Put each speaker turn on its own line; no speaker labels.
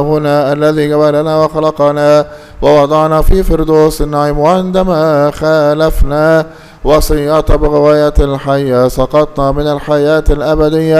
هنا الذي جبلنا وخلقنا ووضعنا في فردوس النعيم، وعندما خالفنا وصية بغواية الحياة سقطنا من الحياة الأبدية